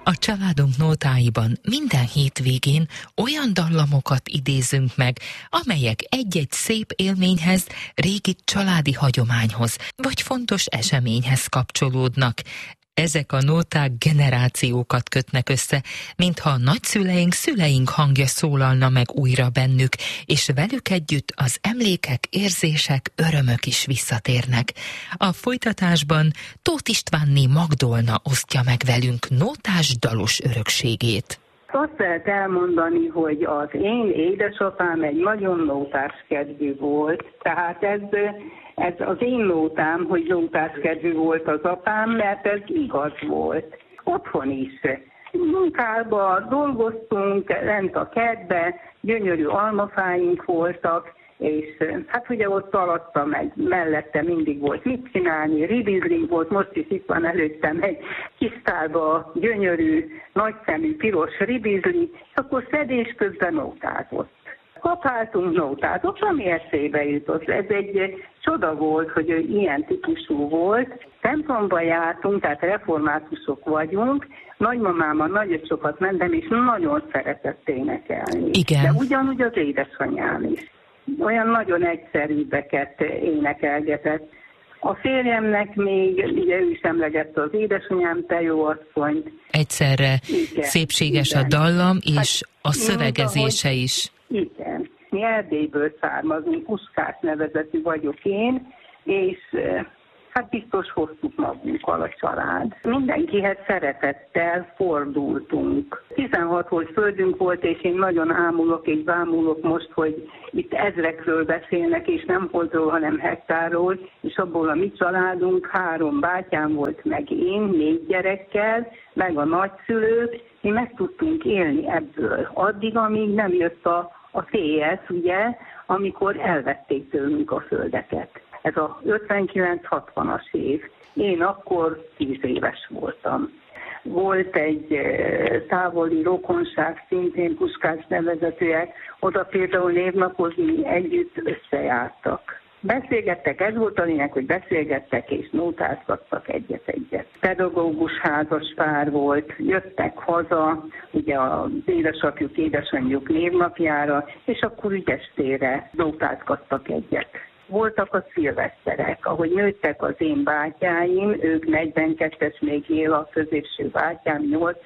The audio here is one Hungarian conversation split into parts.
A családunk nótáiban minden hétvégén olyan dallamokat idézünk meg, amelyek egy-egy szép élményhez, régi családi hagyományhoz, vagy fontos eseményhez kapcsolódnak. Ezek a nóták generációkat kötnek össze, mintha a nagyszüleink, szüleink hangja szólalna meg újra bennük, és velük együtt az emlékek, érzések, örömök is visszatérnek. A folytatásban Tóth Istvánné Magdolna osztja meg velünk nótás dalos örökségét. Azt lehet elmondani, hogy az én édesapám egy nagyon nótáskedvű volt, tehát ez az én nótám, hogy nótáskedvű volt az apám, mert ez igaz volt. Otthon is. Munkában dolgoztunk, lent a kertbe, gyönyörű almafáink voltak, és hát ugye ott alatta meg mellette mindig volt mit csinálni, ribizling volt, most is itt van előttem egy kis tálba gyönyörű, nagyszemű, piros ribizli, és akkor szedés közben nótázott. Kapáltunk nótázott, ami eszébe jutott. Ez egy csoda volt, hogy ő ilyen típusú volt. Templomba jártunk, tehát reformátusok vagyunk. Nagymamámmal nagyon sokat mentem, és nagyon szeretett énekelni. Igen. De ugyanúgy az édesanyám is. Olyan nagyon egyszerűbbeket énekelgetett. A férjemnek még, ugye ő is emlegette az édesanyám, Tejóasszonyt. Egyszerre igen, szépséges igen. A dallam, és hát, a szövegezése is. Igen. Mi Erdélyből származunk, Puskás nevezetű vagyok én, és hát biztos hoztuk magunkkal a család. Mindenkihez szeretettel fordultunk. 16 volt földünk volt, és én nagyon ámulok és bámulok most, hogy itt ezrekről beszélnek, és nem holdról, hanem hektárról, és abból a mi családunk 3 bátyám volt, meg én, 4 gyerekkel, meg a nagyszülők, mi meg tudtunk élni ebből. Addig, amíg nem jött a TS, ugye, amikor elvették tőlünk a földeket. Ez a 59-60-as év. Én akkor 10 éves voltam. Volt egy távoli rokonság, szintén Puskás nevezetűek, oda például névnapozni együtt összejártak. Beszélgettek, ez volt a lényeg, hogy beszélgettek és nótázgattak egyet-egyet. Pedagógus házas pár volt, jöttek haza, ugye az édesapjuk, édesanyjuk névnapjára, és akkor úgy estére nótázgattak egyet. Voltak a szilveszterek, ahogy nőttek az én bátyáim, ők 42-es még él, a középső bátyám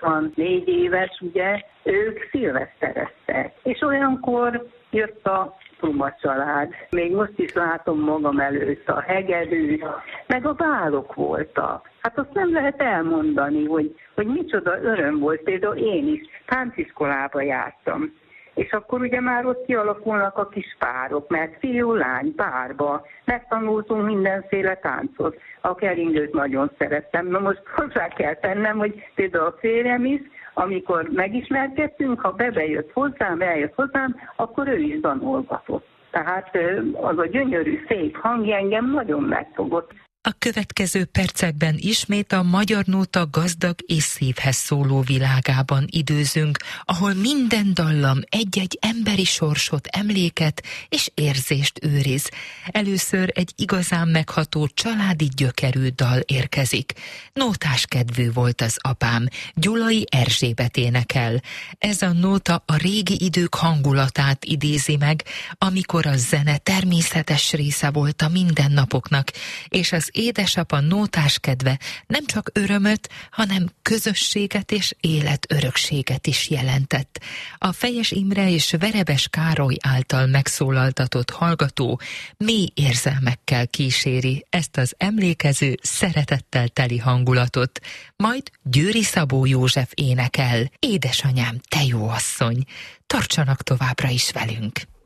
84 éves, ugye, ők szilvesztereztek. És olyankor jött a Truma család. Még most is látom magam előtt a hegedű, meg a bálok voltak. Hát azt nem lehet elmondani, hogy micsoda öröm volt. Például én is tánciskolába jártam. És akkor ugye már ott kialakulnak a kis párok, mert fiú, lány, párba. Megtanultunk mindenféle táncot. A keringőt nagyon szerettem. Na most hozzá kell tennem, hogy például a férjem is, amikor megismerkedtünk, ha eljött hozzám, akkor ő is danolgatott. Tehát az a gyönyörű, szép hangja engem nagyon megfogott. A következő percekben ismét a magyar nóta gazdag és szívhez szóló világában időzünk, ahol minden dallam egy-egy emberi sorsot, emléket és érzést őriz. Először egy igazán megható családi gyökerű dal érkezik. Nótáskedvű volt az apám, Gyulai Erzsébet énekel. Ez a nóta a régi idők hangulatát idézi meg, amikor a zene természetes része volt a mindennapoknak, és az édesapa nótáskedve nem csak örömöt, hanem közösséget és életörökséget is jelentett. A Fejes Imre és Verebes Károly által megszólaltatott hallgató mély érzelmekkel kíséri ezt az emlékező, szeretettel teli hangulatot. Majd Győri Szabó József énekel, Édesanyám, te jó asszony. Tartsanak továbbra is velünk!